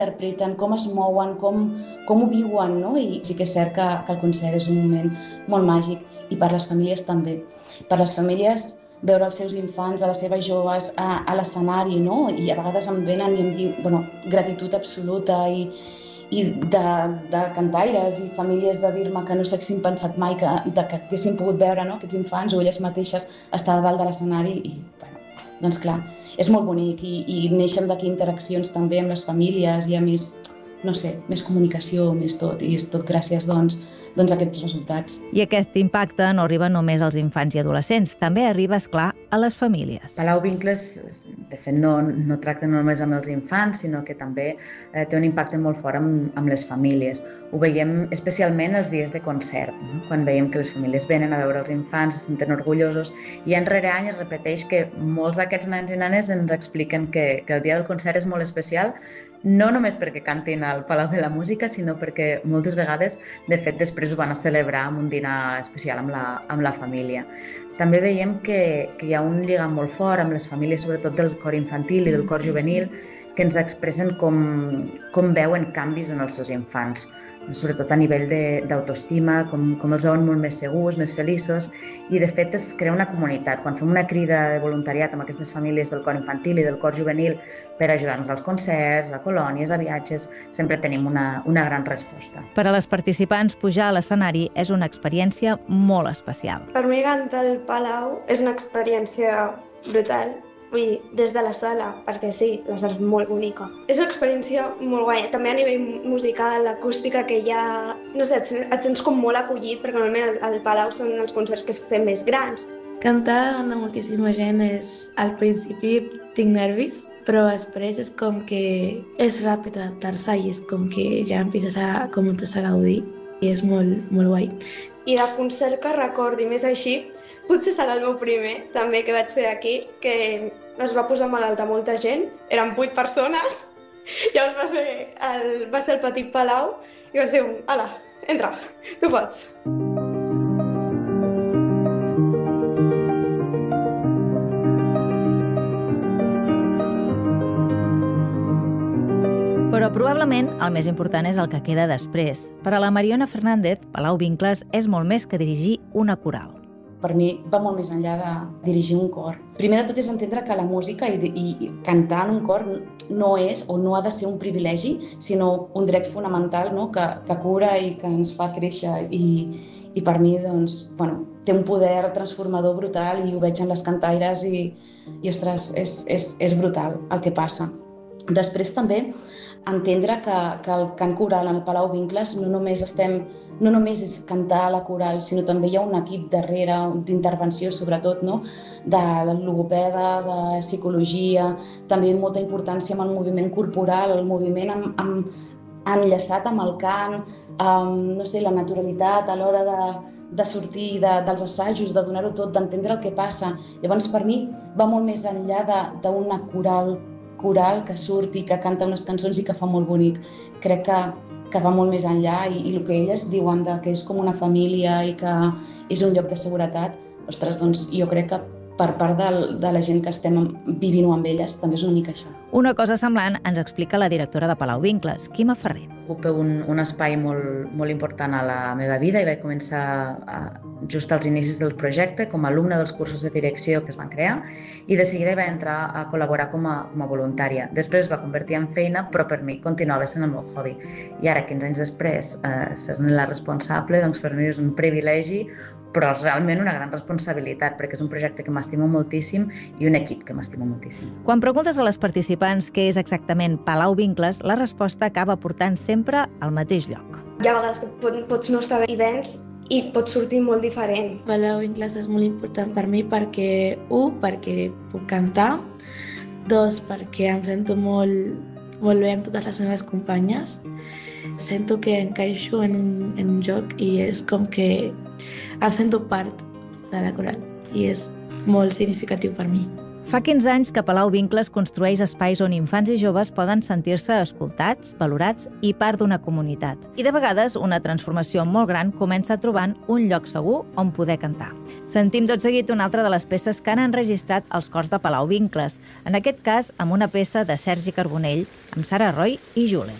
interpreten, com es mouen, com ho viuen, no? I sí que és cert que el concert és un moment molt màgic, i per les famílies també. Per les famílies, veure els seus infants, a les seves joves a l'escenari, no? I a vegades em venen i em diu, gratitud absoluta i de cantaires i famílies de dir-me que no s'haguessin pensat mai que haguessin pogut veure, no? Aquests infants o elles mateixes estar a dalt de l'escenari i, doncs clar, és molt bonic i neixen d'aquí interaccions també amb les famílies i a més, no sé, més comunicació, més tot, i és tot gràcies doncs a aquests resultats. I aquest impacte no arriba només als infants i adolescents, també arriba, esclar, a les famílies. Palau Vincles, de fet, no tracta només amb els infants, sinó que també té un impacte molt fort amb les famílies. Ho veiem especialment els dies de concert, no? Quan veiem que les famílies venen a veure els infants, se senten orgullosos, i any rere any es repeteix que molts d'aquests nens i nenes ens expliquen que el dia del concert és molt especial, no només perquè cantin al Palau de la Música, sinó perquè moltes vegades, de fet, després ho van a celebrar amb un dinar especial amb la família. També veiem que hi ha un lligam molt fort amb les famílies, sobretot del cor infantil i del cor juvenil, que ens expressen com veuen canvis en els seus infants, sobretot a nivell d'autoestima, com els veuen molt més segurs, més feliços, i de fet es crea una comunitat. Quan fem una crida de voluntariat amb aquestes famílies del cor infantil i del cor juvenil per ajudar-nos als concerts, a colònies, a viatges, sempre tenim una gran resposta. Per a les participants, pujar a l'escenari és una experiència molt especial. Per mi cantar al Palau és una experiència brutal. Vull dir, des de la sala, perquè sí, la sala és molt bonica. És una experiència molt guai, també a nivell musical, l'acústica que hi ha... No sé, et sents com molt acollit, perquè normalment al Palau són els concerts que es fem més grans. Cantar amb moltíssima gent al principi tinc nervis, però després és com que és ràpid adaptar-se i és com que ja comences a gaudir i és molt, molt guai. I de concert que recordi més així, potser serà el meu primer, també, que vaig fer aquí, que es va posar malalta molta gent, eren 8 persones, llavors va ser el Petit Palau i va ser ala, entra, tu pots. Però probablement el més important és el que queda després. Per a la Mariona Fernández, Palau Vincles és molt més que dirigir una coral. Per mi va molt més enllà de dirigir un cor. Primer de tot és entendre que la música i cantar en un cor no és o no ha de ser un privilegi, sinó un dret fonamental, no? que cura i que ens fa créixer. I per mi doncs, té un poder transformador brutal i ho veig en les cantaires i ostres, és brutal el que passa. Després també entendre que el cant coral en el Palau Vincles no només és cantar a la coral, sinó també hi ha un equip darrere d'intervenció, sobretot, no? De logopeda, de psicologia, també molta importància amb el moviment corporal, el moviment enllaçat amb el cant, no sé, la naturalitat a l'hora de sortir dels assajos, de donar-ho tot, d'entendre el que passa. Llavors, per mi, va molt més enllà d'una coral que surt i que canta unes cançons i que fa molt bonic. Crec que va molt més enllà i el que elles diuen que és com una família i que és un lloc de seguretat, ostres, doncs jo crec que per part de la gent que estem vivint-ho amb elles també és una mica això. Una cosa semblant ens explica la directora de Palau Vincles, Quima Ferrer. Ocupa un espai molt important a la meva vida i vaig començar just als inicis del projecte com a alumna dels cursos de direcció que es van crear i de seguida vaig entrar a col·laborar com a voluntària. Després es va convertir en feina, però per mi continuava sent el meu hobby. I ara, 15 anys després, ser-ne la responsable, doncs per mi és un privilegi, però és realment una gran responsabilitat, perquè és un projecte que m'estimo moltíssim i un equip que m'estimo moltíssim. Quan preguntes a les participants què és exactament Palau Vincles, la resposta acaba portant sempre al mateix lloc. Hi ha vegades que pots no estar bé i vens i pots sortir molt diferent. Palau Vincles és molt important per mi perquè, perquè puc cantar, 2, perquè em sento molt bé amb totes les meves companyes, sento que encaixo en un joc i és com que em sento part de la coral i és molt significatiu per mi. Fa 15 anys que Palau Vincles construeix espais on infants i joves poden sentir-se escoltats, valorats i part d'una comunitat. I de vegades una transformació molt gran comença trobant un lloc segur on poder cantar. Sentim tot seguit una altra de les peces que han enregistrat els cors de Palau Vincles, en aquest cas amb una peça de Sergi Carbonell, amb Sara Roy i Julen.